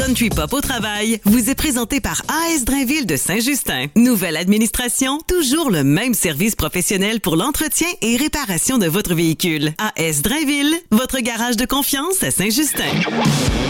Country Pop au travail vous est présenté par AS Drainville de Saint-Justin. Nouvelle administration, toujours le même service professionnel pour l'entretien et réparation de votre véhicule. AS Drainville, votre garage de confiance à Saint-Justin.